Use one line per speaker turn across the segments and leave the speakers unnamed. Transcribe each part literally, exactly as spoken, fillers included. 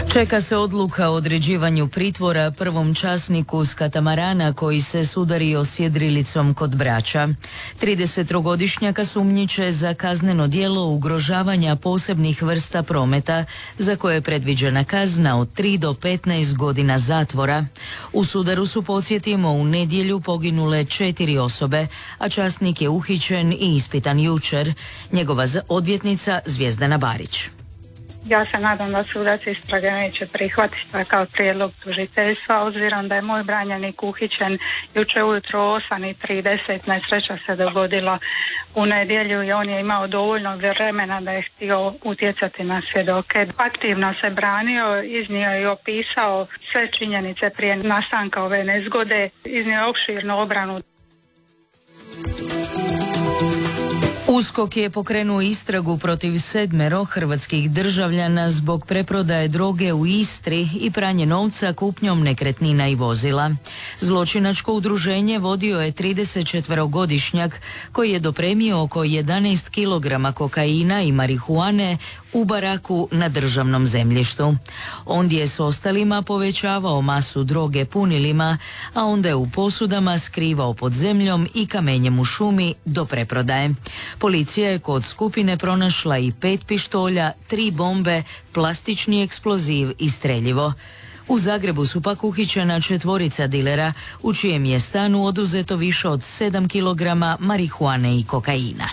Čeka se odluka o određivanju pritvora prvom časniku s katamarana koji se sudario s jedrilicom kod Brača. tridesettrogodišnjaka sumnjiče za kazneno djelo ugrožavanja posebnih vrsta prometa za koje je predviđena kazna od tri do petnaest godina zatvora. U sudaru su, podsjetimo, u nedjelju poginule četiri osobe, a časnik je uhićen i ispitan jučer. Njegova odvjetnica Zvjezdana Barić.
Ja se nadam da sudac istrage neće prihvatiti takav prijedlog tužiteljstva, obzirom da je moj branjenik uhićen jučer ujutro u osam i trideset. Nesreća se dogodila u nedjelju i on je imao dovoljno vremena da je htio utjecati na svjedoke. Aktivno se branio, iznio je i opisao sve činjenice prije nastanka ove nezgode, iznio je opširnu obranu.
USKOK je pokrenuo istragu protiv sedmero hrvatskih državljana zbog preprodaje droge u Istri i pranje novca kupnjom nekretnina i vozila. Zločinačko udruženje vodio je tridesetčetverogodišnjak koji je dopremio oko jedanaest kilograma kokaina i marihuane u baraku na državnom zemljištu. Ondje je s ostalima povećavao masu droge punilima, a onda je u posudama skrivao pod zemljom i kamenjem u šumi do preprodaje. Policija je kod skupine pronašla i pet pištolja, tri bombe, plastični eksploziv i streljivo. U Zagrebu su pak uhićena četvorica dilera, u čijem je stanu oduzeto više od sedam kilograma marihuane i kokaina.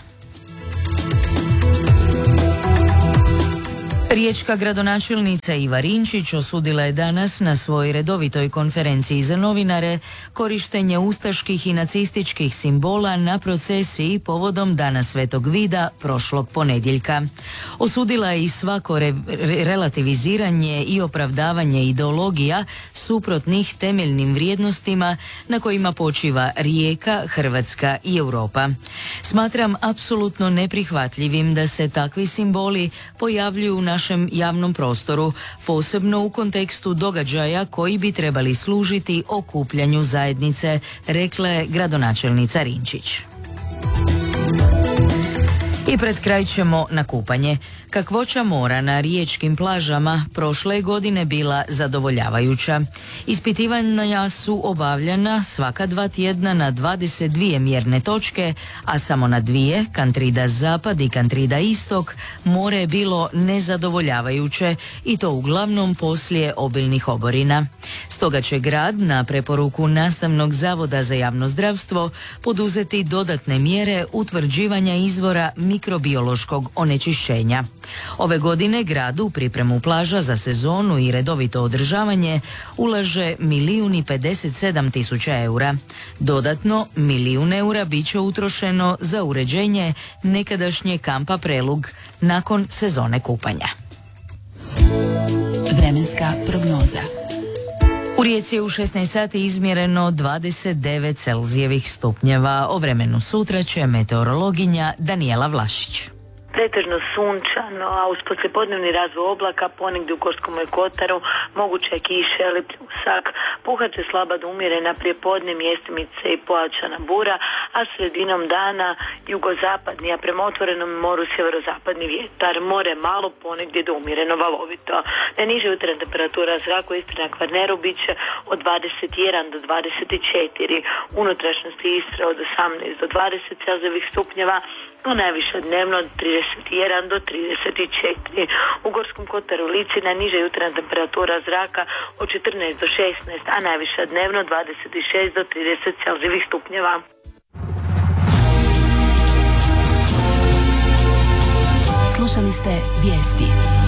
Riječka gradonačelnica Iva Rinčić osudila je danas na svojoj redovitoj konferenciji za novinare korištenje ustaških i nacističkih simbola na procesiji povodom Dana Svetog Vida prošlog ponedjeljka. Osudila je i svako re- relativiziranje i opravdavanje ideologija suprotnih temeljnim vrijednostima na kojima počiva Rijeka, Hrvatska i Europa. Smatram apsolutno neprihvatljivim da se takvi simboli pojavljuju u našem javnom prostoru, posebno u kontekstu događaja koji bi trebali služiti okupljanju zajednice, rekla je gradonačelnica Rinčić. I pred kraj ćemo na kupanje. Kakvoća mora na riječkim plažama prošle godine bila zadovoljavajuća. Ispitivanja su obavljena svaka dva tjedna na dvadeset dvije mjerne točke, a samo na dvije, Kantrida Zapad i Kantrida Istok, more je bilo nezadovoljavajuće i to uglavnom poslije obilnih oborina. Stoga će grad na preporuku Nastavnog zavoda za javno zdravstvo poduzeti dodatne mjere utvrđivanja izvora mikrobiološkog onečišćenja. Ove godine grad u pripremu plaža za sezonu i redovito održavanje ulaže milijun i pedeset sedam tisuća eura. Dodatno, milijun eura bit će utrošeno za uređenje nekadašnje kampa Prelug nakon sezone kupanja.
Vremenska prognoza.
U Rijeci je u šesnaest sati izmjereno dvadeset devet Celzijevih stupnjeva. O vremenu sutra će meteorologinja Danijela Vlašić.
Pretežno sunčano, a uz poslijepodnevni razvoj oblaka ponegdje u Gorskom kotaru moguća je kiša ili pljusak. Puhat će slaba do umjerena prijepodne, mjestimice i pojačana bura, a sredinom dana jugozapadni, a prema otvorenom moru sjeverozapadni vjetar. More malo, ponegdje do umjereno valovito. Najniža jutarnja temperatura zraka u Istri na Kvarneru bit će od dvadeset jedan do dvadeset četiri, unutrašnjosti Istre od osamnaest do dvadeset Celzijevih stupnjeva, no najviše dnevno od trideset jedan do trideset četiri. U Gorskom kotaru i Lici najniža jutarnja temperatura zraka od četrnaest do šesnaest, a najviša dnevno dvadeset šest do trideset Celzijevih stupnjeva.
Slušali ste vijesti.